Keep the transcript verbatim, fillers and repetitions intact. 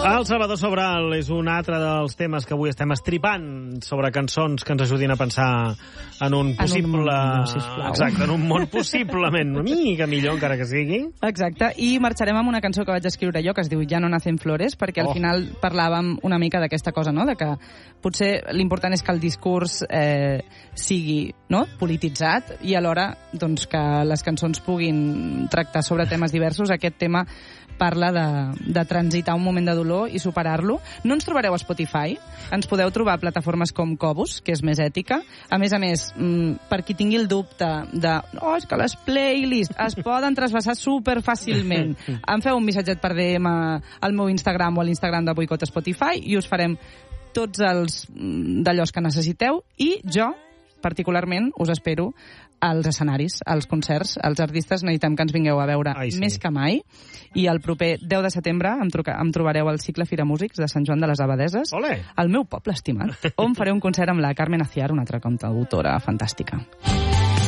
El Salvador Sobral és un altre dels temes que avui estem estripant sobre cançons que ens ajudin a pensar en un possible... En un món, sisplau. Exacte, en un món possiblement una mica millor, encara que sigui. Exacte, i marxarem amb una cançó que vaig escriure jo, que es diu Ja no nacen flores, perquè al Oh. final parlàvem una mica d'aquesta cosa, no?, de que potser l'important és que el discurs eh, sigui, no?, polititzat, i alhora doncs, que les cançons puguin tractar sobre temes diversos. Aquest tema parla de, de transitar un moment de dolor i superar-lo. No ens trobareu a Spotify, ens podeu trobar a plataformes com Qobuz, que és més ètica. A més a més, per qui tingui el dubte de oh, és que les playlists es poden trasbassar superfàcilment, em feu un missatget per D M al meu Instagram o a l'Instagram de Boicot Spotify i us farem tots els d'allòs que necessiteu, i jo particularment us espero als escenaris, als concerts. Els artistes necessitem que ens vingueu a veure Ai, sí. més que mai, i el proper deu de setembre em, truca, em trobareu al cicle Fira Músics de Sant Joan de les Abadeses, Olé. al meu poble estimat, on faré un concert amb la Carmen Aciar, una altra cantautora fantàstica.